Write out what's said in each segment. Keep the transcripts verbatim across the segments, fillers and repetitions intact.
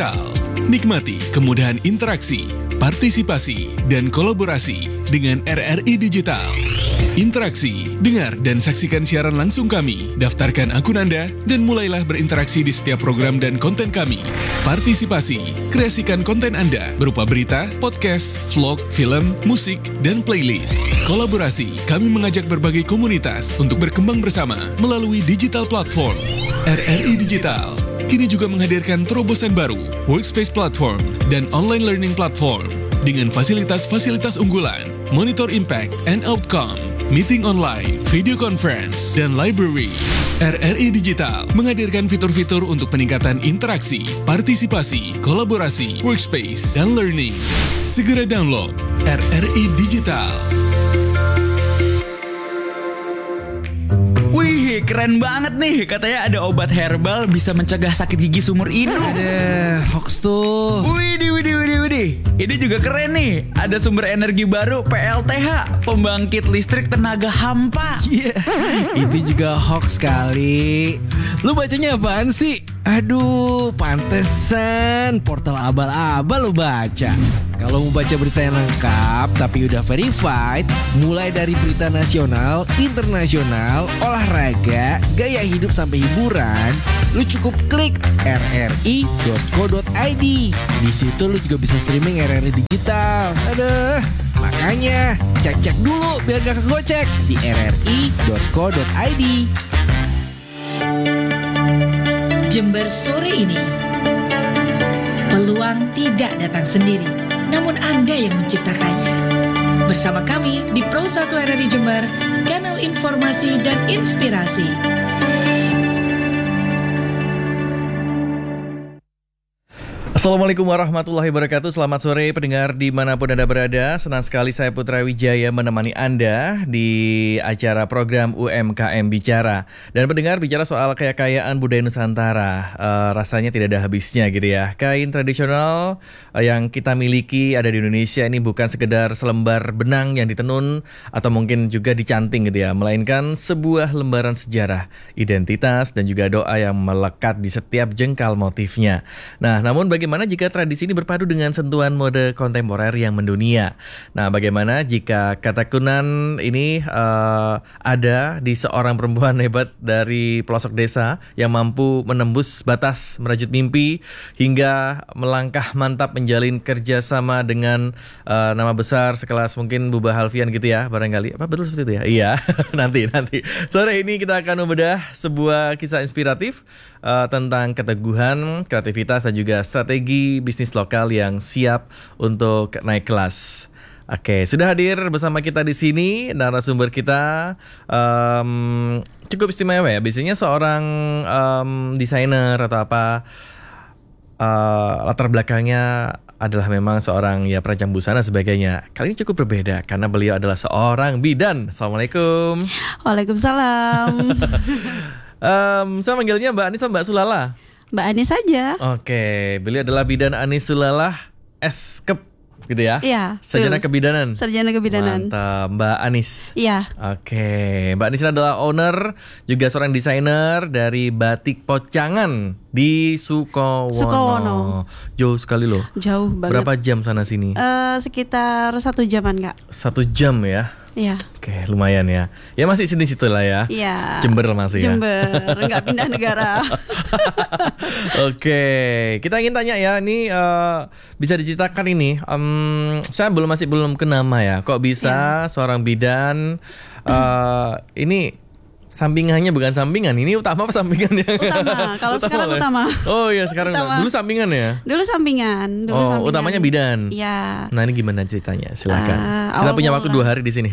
Digital. Nikmati kemudahan interaksi, partisipasi, dan kolaborasi dengan R R I Digital. Interaksi, dengar dan saksikan siaran langsung kami, daftarkan akun Anda, dan mulailah berinteraksi di setiap program dan konten kami. Partisipasi, kreasikan konten Anda berupa berita, podcast, vlog, film, musik, dan playlist. Kolaborasi, kami mengajak berbagai komunitas untuk berkembang bersama melalui digital platform. R R I Digital kini juga menghadirkan terobosan baru, workspace platform, dan online learning platform dengan fasilitas-fasilitas unggulan, monitor impact and outcome, meeting online, video conference, dan library. R R I Digital menghadirkan fitur-fitur untuk peningkatan interaksi, partisipasi, kolaborasi, workspace, dan learning. Segera download R R I Digital. Wih, keren banget nih. Katanya ada obat herbal bisa mencegah sakit gigi seumur hidup. Ada hoax tuh. Widih, widih, widih, widih. Ini juga keren nih. Ada sumber energi baru P L T H, pembangkit listrik tenaga hampa. Iya, yeah. Itu juga hoax kali. Lu bacanya apaan sih? Aduh, pantesan portal abal-abal lu baca. Kalau mau baca berita yang lengkap tapi udah verified, mulai dari berita nasional, internasional, olahraga, gaya hidup sampai hiburan, lu cukup klik r r i dot co dot i d. Di situ lu juga bisa streaming R R I Digital. Aduh, makanya cek-cek dulu biar gak kegocek di r r i dot co dot i d. Jember sore ini, peluang tidak datang sendiri, namun Anda yang menciptakannya. Bersama kami di Pro satu R R I Jember, kanal informasi dan inspirasi. Assalamualaikum warahmatullahi wabarakatuh. Selamat sore pendengar dimanapun Anda berada. Senang sekali saya Putra Wijaya menemani Anda di acara program U M K M Bicara. Dan pendengar, bicara soal kekayaan budaya Nusantara, uh, rasanya tidak ada habisnya gitu ya. Kain tradisional uh, yang kita miliki ada di Indonesia ini bukan sekedar selembar benang yang ditenun atau mungkin juga dicanting gitu ya, melainkan sebuah lembaran sejarah, identitas, dan juga doa yang melekat di setiap jengkal motifnya. Nah, namun bagi Bagaimana jika tradisi ini berpadu dengan sentuhan mode kontemporer yang mendunia? Nah, bagaimana jika ketakunan ini uh, ada di seorang perempuan hebat dari pelosok desa yang mampu menembus batas, merajut mimpi, hingga melangkah mantap menjalin kerjasama dengan uh, nama besar sekelas mungkin Buba Halfian gitu ya, barangkali. Apa betul seperti itu ya? Iya, nanti, nanti. Sore ini kita akan membedah sebuah kisah inspiratif uh, tentang keteguhan, kreativitas, dan juga strategi strategi bisnis lokal yang siap untuk naik kelas. Oke, sudah hadir bersama kita di sini narasumber kita um, cukup istimewa ya. Biasanya seorang um, desainer atau apa uh, latar belakangnya adalah memang seorang ya perancang busana dan sebagainya. Kali ini cukup berbeda karena beliau adalah seorang bidan. Assalamualaikum. Waalaikumsalam. um, saya manggilnya Mbak Anis atau Mbak Sulalah? Mbak Anis saja. Oke, beliau adalah bidan Anis Sulalah S K E P gitu ya? Iya. Sarjana kebidanan. Sarjana kebidanan. Mantap, Mbak Anis. Iya. Oke, Mbak Anis adalah owner juga seorang desainer dari Batik Pocangan di Sukowono. Sukowono. Jauh sekali loh. Jauh banget. Berapa jam sana sini? Uh, sekitar satu jaman Kak. Satu jam ya? Iya. Oke, lumayan ya. Ya masih sini-situ lah ya. Iya. Jember masih ya. Jember, nggak pindah negara. Oke, kita ingin tanya ya, ini uh, bisa diceritakan ini. Um, saya belum masih belum ke nama ya. Kok bisa ya. Seorang bidan uh, ini sampingannya bukan sampingan, ini utama apa sampingannya? Utama, kalau sekarang ya? utama. Oh iya sekarang utama. Dulu sampingan ya? Dulu sampingan. Dulu oh sampingan. Utamanya bidan. Iya. Nah ini gimana ceritanya? Silakan. Uh, Kita punya waktu dua hari di sini.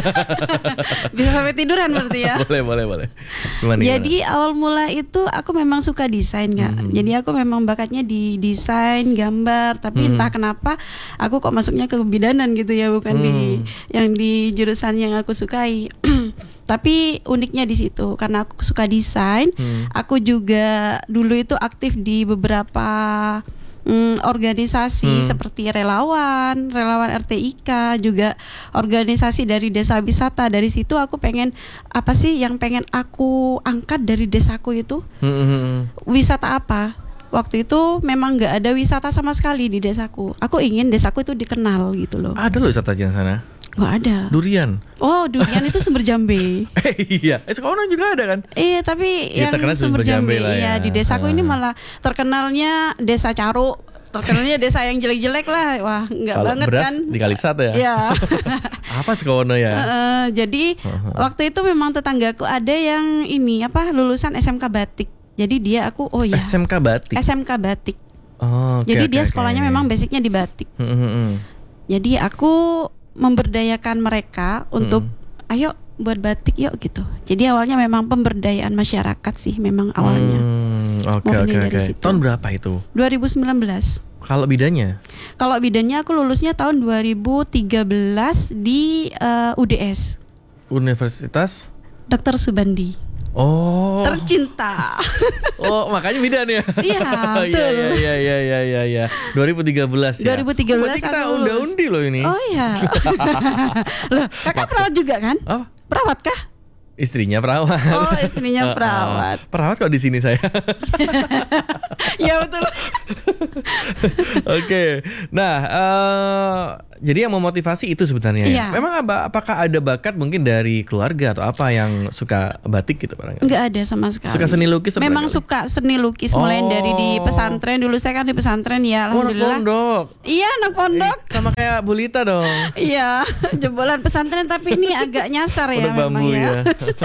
Bisa sampai tiduran berarti ya? boleh boleh boleh. Gimana, Jadi gimana? awal mula itu aku memang suka desain Kak. Mm-hmm. Jadi aku memang bakatnya di desain, gambar. Tapi mm-hmm. entah kenapa aku kok masuknya ke kebidanan gitu ya, bukan mm. di yang di jurusan yang aku sukai. Tapi uniknya di situ karena aku suka desain, hmm. aku juga dulu itu aktif di beberapa mm, organisasi hmm. seperti relawan, relawan R T I K, juga organisasi dari desa wisata. Dari situ aku pengen apa sih yang pengen aku angkat dari desaku itu? Hmm. Wisata apa? waktu itu memang nggak ada wisata sama sekali di desaku. Aku ingin desaku itu dikenal gitu loh. Ada loh wisata di sana. Nggak ada. Durian. Oh, durian itu sumber jambe. Eh, iya, eh sekarang juga ada kan? Iya, tapi Ya, yang terkenal sumber sumber jambe jambe, lah iya ya. di desaku Ah. ini malah terkenalnya desa Caro, terkenalnya desa yang jelek-jelek lah. Wah, nggak Kalau banget beras kan? di Kalisat ya. Iya. Apa sekono ya? Heeh, jadi waktu itu memang tetanggaku ada yang ini apa lulusan S M K Batik. Jadi dia aku oh ya S M K Batik. S M K Batik. Oh, oke, Jadi oke, dia oke. sekolahnya memang basicnya di batik. Hmm, hmm, hmm. Jadi aku memberdayakan mereka untuk ayo buat batik yuk gitu. Jadi awalnya memang pemberdayaan masyarakat sih memang awalnya. Hmm, oke Mulainya oke dari oke. situ. Tahun berapa itu? dua ribu sembilan belas. Kalau bidangnya? Kalau bidangnya aku lulusnya tahun dua ribu tiga belas di eh, U D S. Universitas? Dokter Subandi. Oh. Tercinta. Oh, makanya bidan ya. Iya, betul. Iya iya iya iya iya iya. dua ribu tiga belas ya. dua ribu tiga belas Oh, berarti kita aku lulus. unda-undi loh ini. Oh iya. Loh, kakak perawat juga kan? Oh, Perawat kah? istrinya perawat. Oh, istrinya Uh-uh. perawat. Perawat kok di sini saya. Iya betul. Oke. Nah, eh, jadi yang memotivasi itu sebenarnya. Iya. Ya? Memang apa, apakah ada bakat mungkin dari keluarga atau apa yang suka batik gitu barangkali? Enggak ada sama sekali. Suka seni lukis apa Memang barangkali? suka seni lukis mulai Oh. dari di pesantren. Dulu saya kan di pesantren ya, Oh, anak alhamdulillah. pondok. Iya, anak pondok. Eh, sama kayak Bu Lita dong. Iya, jebolan pesantren tapi ini agak nyasar ya Pondok memang bambu ya. ya.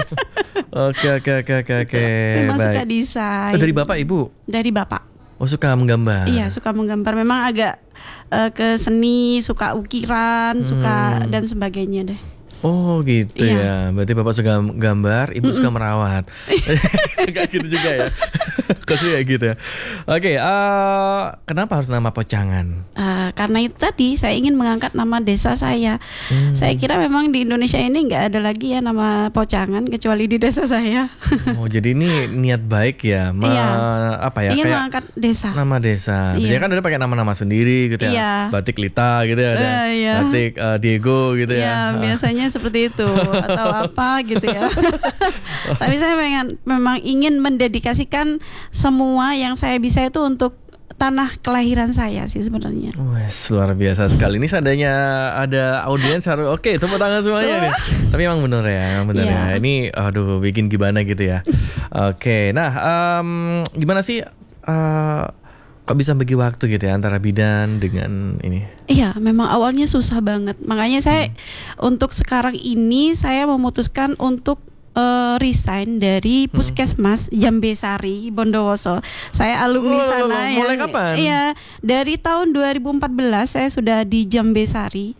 Oke oke oke oke oke. Memang Baik. suka desain. Oh, dari bapak ibu? Dari bapak. Oh, suka menggambar. Iya, suka menggambar. Memang agak eh, ke seni, suka ukiran, suka dan sebagainya deh. Oh gitu Iya. ya. Berarti bapak suka gambar, ibu suka merawat. Kayak gitu juga ya. Kok kayak gitu ya. Oke, eh, kenapa harus nama Pocangan? Eh, karena itu tadi saya ingin mengangkat nama desa saya. Hmm. Saya kira memang di Indonesia ini nggak ada lagi ya nama Pocangan kecuali di desa saya. Oh, jadi ini niat baik ya. Me- Iya. Apa ya? ingin Kayak mengangkat desa. nama desa. Iya. Biasanya kan ada pakai nama-nama sendiri gitu ya. Iya. Batik Lita gitu ya, ada. Eh, iya. Batik eh, Diego gitu ya. Ya biasanya seperti itu atau apa gitu ya. Tapi saya pengen memang ingin mendedikasikan semua yang saya bisa itu untuk tanah kelahiran saya sih sebenarnya. Wes, luar biasa sekali. Ini seandainya ada audiens harus oke, tepuk tangan semuanya nih. Tapi emang bener ya, emang bener Iya. ya. Ini aduh bikin gimana gitu ya. Oke, nah em, gimana sih eh, kok bisa bagi waktu gitu ya antara bidan dengan ini? Iya, memang awalnya susah banget. Makanya saya untuk sekarang ini saya memutuskan untuk eh, resign dari Puskesmas Jambesari Bondowoso. Saya alumni Oh, sana mulai yang kapan? iya dari tahun dua ribu empat belas saya sudah di Jambesari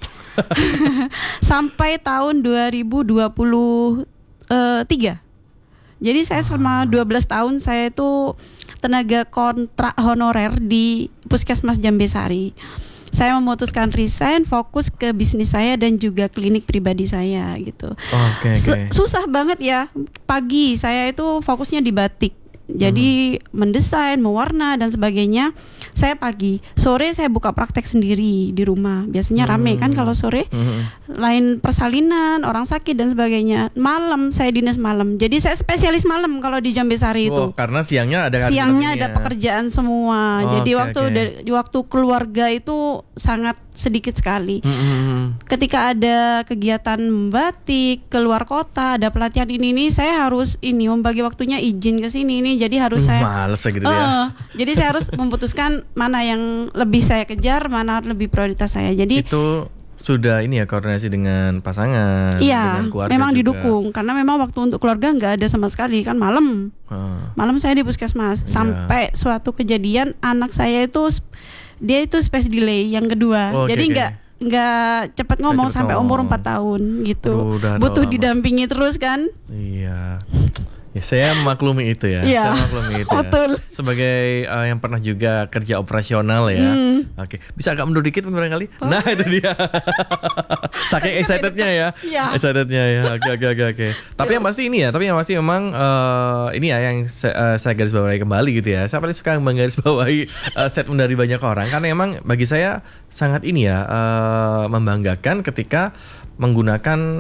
sampai tahun dua ribu dua puluh tiga. Jadi saya selama dua belas tahun saya itu tenaga kontrak honorer di Puskesmas Jambesari. Saya memutuskan resign, fokus ke bisnis saya dan juga klinik pribadi saya gitu. Oke, Su- oke. Susah banget ya. Pagi saya itu fokusnya di batik. Jadi mendesain, mewarna dan sebagainya. Saya pagi, sore saya buka praktek sendiri di rumah. Biasanya rame kan kalau sore. Lain persalinan, orang sakit dan sebagainya. Malam saya dinas malam. Jadi saya spesialis malam kalau di Jambesari itu. Oh, karena siangnya ada Siangnya ada aktivitasnya. pekerjaan semua. Oh, Jadi oke, waktu oke. dari waktu keluarga itu sangat sedikit sekali. Hmm, hmm, hmm. Ketika ada kegiatan membatik keluar kota, ada pelatihan ini ini saya harus ini membagi waktunya izin ke sini ini. Jadi harus Uh, saya males ya gitu Eh, ya. jadi saya harus memutuskan mana yang lebih saya kejar, mana lebih prioritas saya. Jadi Itu sudah ini ya koordinasi dengan pasangan, iya, dengan keluarga memang juga. didukung karena memang waktu untuk keluarga nggak ada sama sekali kan malam. Ah. Malam saya di puskesmas Iya. sampai suatu kejadian anak saya itu sp- dia itu space delay yang kedua. Oh, oke, Jadi oke. nggak nggak cepat ngomong cepet sampai ngomong. umur empat tahun gitu. Aduh, udah ada Butuh lama. didampingi terus kan? Iya. Ya, saya memaklumi itu ya. Iya. Saya maklumi itu. Ya. Betul. Sebagai uh, yang pernah juga kerja operasional ya. Hmm. Oke, bisa agak mundur dikit barangkali. Nah, itu dia. Saking excitednya ya. Iya. Excitednya ya. Oke, oke, oke, oke. Tapi yang pasti ini ya, tapi yang pasti memang uh, ini ya yang se- uh, saya garis bawahi kembali gitu ya. Saya paling suka menggaris bawahi uh, statement dari banyak orang karena emang bagi saya sangat ini ya uh, membanggakan ketika menggunakan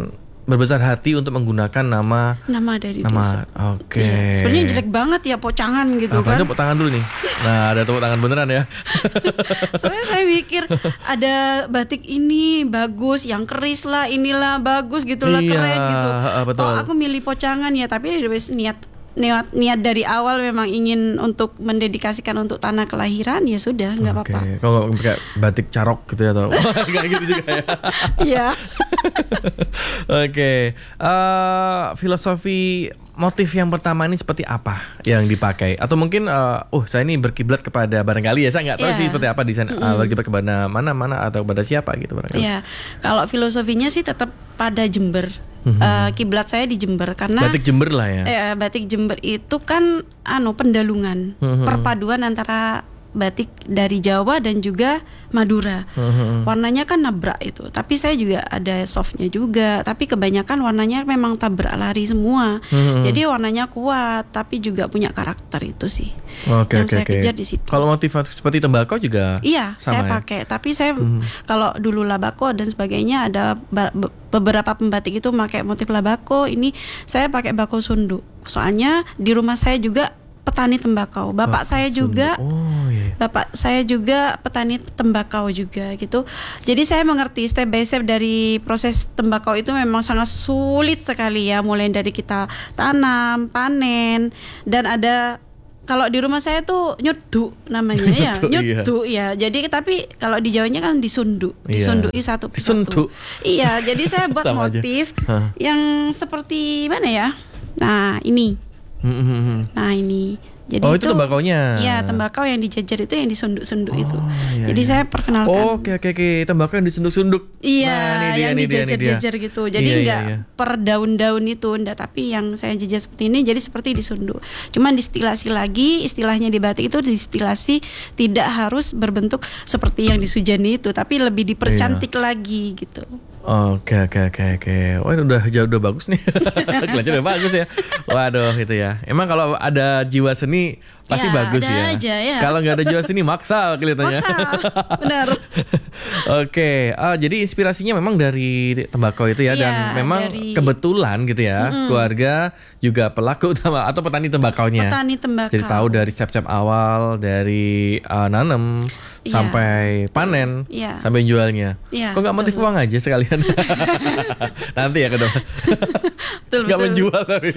berbesar hati untuk menggunakan nama Nama dari nama. desa. Oke. Iya. Sebenarnya jelek banget ya pocangan gitu Apa kan. tepuk tangan dulu nih. Nah, ada tepuk tangan beneran ya. Soalnya saya mikir ada batik ini bagus, yang keris lah, inilah bagus gitulah, Iya, keren gitu. betul. Kok aku milih pocangan ya, tapi wes niat niat niat dari awal memang ingin untuk mendedikasikan untuk tanah kelahiran, ya sudah nggak Oke. apa-apa. Kalau nggak pakai batik carok gitu ya atau nggak gitu juga ya. Iya. Oke. Eh, filosofi motif yang pertama ini seperti apa yang dipakai? Atau mungkin uh, oh saya ini berkiblat kepada barangkali ya, saya nggak tahu Iya. sih seperti apa desain uh, berkiblat kepada mana-mana atau kepada siapa gitu barangkali. Iya. Kalau filosofinya sih tetap pada Jember. Eh, kiblat saya di Jember karena Batik Jember lah ya. Eh, batik Jember itu kan anu pendalungan, Mhm. perpaduan antara batik dari Jawa dan juga Madura. Mhm. Warnanya kan nabrak itu, tapi saya juga ada softnya juga. Tapi kebanyakan warnanya memang tabrak lari semua. Mhm. Jadi warnanya kuat, tapi juga punya karakter itu sih. Oke yang oke saya oke. kejar di situ. Kalau motif seperti tembakau juga Iya, sama saya ya? pakai. Tapi saya kalau dulu labako dan sebagainya ada ba- be- beberapa pembatik itu pakai motif labako. Ini saya pakai bako sunduk. Soalnya di rumah saya juga petani tembakau. Bapak saya juga Oh iya. Bapak saya juga petani tembakau juga gitu. Jadi saya mengerti step by step dari proses tembakau itu memang sangat sulit sekali ya. Mulai dari kita tanam, panen, dan ada kalau di rumah saya tuh nyedu namanya ya, Nyedu, iya. nyedu ya. Jadi tapi kalau di Jawanya kan disunduk, Iya. disundui satu Disunduk. persatu. Iya, jadi saya buat Sama aja. motif Hah. yang seperti mana ya? Nah, ini. Mhm. Nah, ini. Jadi Oh, itu tembakaunya. Iya, tembakau yang dijajar itu yang disunduk-sunduk itu. iya, Jadi iya. saya perkenalkan. Oh, oke oke oke, tembakau yang disunduk-sunduk. Iya, Nah, ini dia, yang ini dia, ini dia. dijajar-jajar gitu. Jadi Iya, iya, enggak iya. per daun-daun itu, enggak, tapi yang saya jajar seperti ini jadi seperti disunduk. Cuman distilasi lagi, istilahnya di batik itu distilasi tidak harus berbentuk seperti yang di Sujani itu, tapi lebih dipercantik Iya. lagi gitu. Oke oke oke oke. Wah, ini udah jauh udah bagus nih. Kelihatannya udah bagus ya. Waduh, itu ya. Emang kalau ada jiwa seni pasti Ya, bagus ada ya. aja, ya. Kalau nggak ada jiwa seni maksa kelihatannya. Masa? Benar. Oke, ah, jadi inspirasinya memang dari tembakau itu ya, Iya, dan memang dari- kebetulan gitu ya, keluarga juga pelaku utama atau petani tembakaunya. Petani tembakau. Jadi tahu dari step-step awal, dari uh, nanam Iya. sampai panen, Iya. sampai jualnya. Iya, Kok nggak motif betul. uang aja sekalian? Nanti ya ke depan. Betul, Nggak betul. menjual tapi.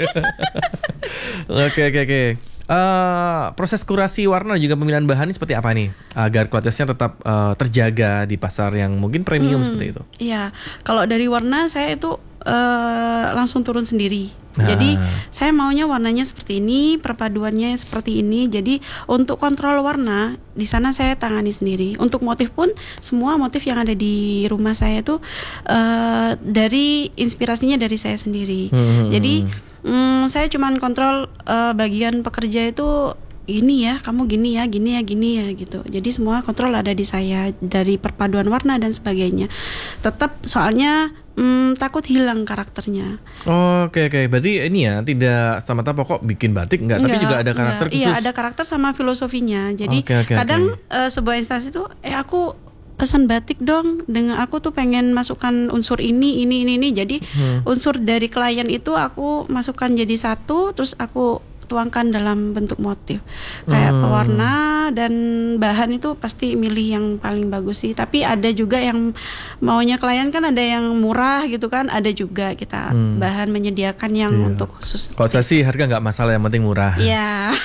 Oke oke oke. Eh, proses kurasi warna juga pemilihan bahan ini seperti apa nih agar kualitasnya tetap eh, terjaga di pasar yang mungkin premium Hmm. seperti itu? Iya, kalau dari warna saya itu eh, langsung turun sendiri. Nah. Jadi saya maunya warnanya seperti ini, perpaduannya seperti ini. Jadi untuk kontrol warna di sana saya tangani sendiri. Untuk motif pun semua motif yang ada di rumah saya itu eh, dari inspirasinya dari saya sendiri. Hmm. Jadi mm, saya cuman kontrol eh, bagian pekerja itu ini ya, kamu gini ya, gini ya, gini ya gitu. Jadi semua kontrol ada di saya dari perpaduan warna dan sebagainya. Tetap soalnya mm, takut hilang karakternya. Oke oke, berarti ini ya tidak semata pokok bikin batik enggak, tapi Enggak, juga ada karakter enggak. khusus. Iya, ada karakter sama filosofinya. Jadi Oke, oke, kadang oke. eh, sebuah instansi itu eh aku pesan batik dong, dengan aku tuh pengen masukkan unsur ini ini ini ini. Jadi Hmm. unsur dari klien itu aku masukkan jadi satu, terus aku tuangkan dalam bentuk motif kayak Hmm. pewarna dan bahan itu pasti milih yang paling bagus sih. Tapi ada juga yang maunya klien kan ada yang murah gitu kan, ada juga kita Hmm. bahan menyediakan yang Iya. untuk khusus. Kalau saya sih harga nggak masalah, yang penting murah. Iya.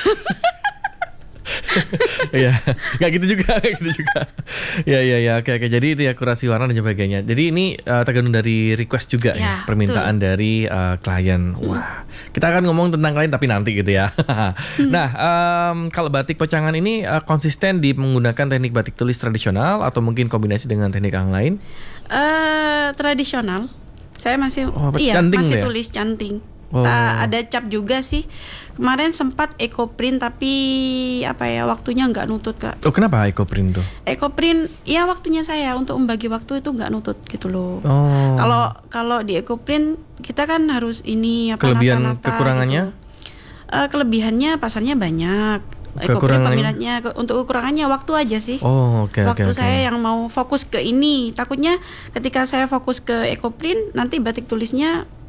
Iya, nggak gitu juga, nggak gitu juga. Ya ya ya, oke oke. Jadi itu ya kurasi warna dan sebagainya. Jadi ini uh, tergantung dari request juga ya, Ya, permintaan dari uh, klien. Wah, kita akan ngomong tentang klien tapi nanti gitu ya. Nah, um, kalau batik pecangan ini uh, konsisten di menggunakan teknik batik tulis tradisional atau mungkin kombinasi dengan teknik yang lain? Eh tradisional. Saya masih Oh, apa, iya canting masih ya? tulis canting. Oh. Ta- ada cap juga sih. Kemarin sempat ecoprint tapi apa ya waktunya nggak nutut Kak. Oh, kenapa ecoprint tuh? Ecoprint ya waktunya saya untuk membagi waktu itu nggak nutut gitu loh. Oh. Kalau kalau di ecoprint kita kan harus ini apa Kelebihan nata-nata kekurangannya? gitu. Eh, kelebihannya pasarnya banyak. Ecoprint Kekurangannya? peminatnya ke- untuk kekurangannya waktu aja sih. Oh, oke oke Waktu oke. saya yang mau fokus ke ini, takutnya ketika saya fokus ke ecoprint nanti batik tulisnya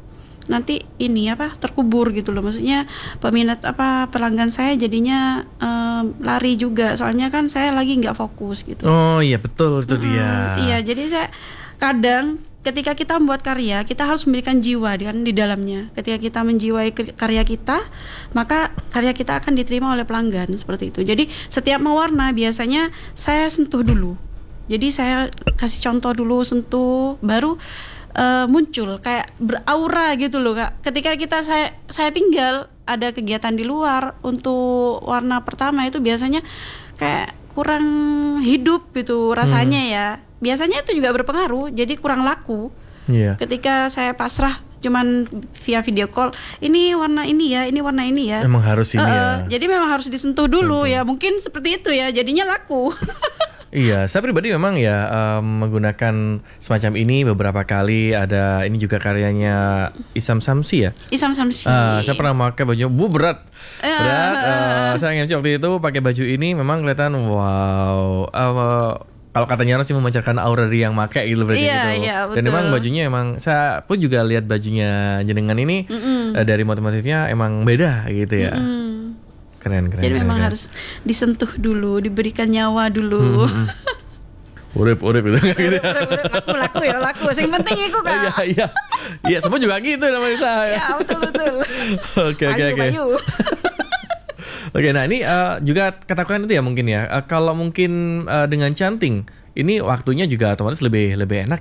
nanti ini apa terkubur gitu loh. Maksudnya peminat apa pelanggan saya jadinya eh, lari juga. Soalnya kan saya lagi nggak fokus gitu. Oh iya betul itu Hmm, dia. Iya, jadi saya kadang ketika kita membuat karya, kita harus memberikan jiwa kan di dalamnya. Ketika kita menjiwai ke- karya kita, maka karya kita akan diterima oleh pelanggan seperti itu. Jadi setiap mewarna biasanya saya sentuh dulu. Jadi saya kasih contoh dulu, sentuh, baru uh, muncul kayak beraura gitu loh Kak. Ketika kita saya saya tinggal ada kegiatan di luar untuk warna pertama itu biasanya kayak kurang hidup gitu rasanya ya. Biasanya itu juga berpengaruh, jadi kurang laku. Iya. Ketika saya pasrah cuman via video call, ini warna ini ya, ini warna ini ya. Emang harus ini Eh, eh, ya. Jadi memang harus disentuh dulu ya. Mungkin seperti itu ya, jadinya laku. Iya, saya pribadi memang ya em, menggunakan semacam ini beberapa kali. Ada ini juga karyanya Isam Samsi ya. Isam Samsi. Ah, saya pernah pakai baju bu berat, Eh, berat. eh, Eh, saya nge-M C waktu itu pakai baju ini memang kelihatan wow. Eh, kalau katanya orang sih memancarkan aura dari yang make gitu berarti Iya, gitu. iya, Dan betul. memang bajunya emang saya pun juga lihat bajunya jenengan ini eh, dari motif-motifnya emang beda gitu ya. Hmm. Keren keren. Jadi keren, memang keren. harus disentuh dulu, diberikan nyawa dulu. urip urip gitu gitu. ya. laku laku ya laku. Yang penting itu Kak. Iya iya. Iya, semua juga gitu namanya saya. Ya betul betul. Oke oke Bayu, oke. Bayu. Oke, nah ini eh, juga katakan itu ya mungkin ya. Eh, kalau mungkin eh, dengan canting, ini waktunya juga otomatis lebih lebih enak